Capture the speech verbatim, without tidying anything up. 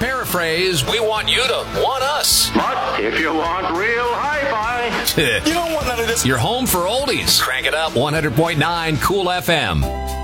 paraphrase, we want you to want us. But if you want real hi-fi, you don't want none of this. You're home for oldies. Crank it up. one hundred point nine Cool F M.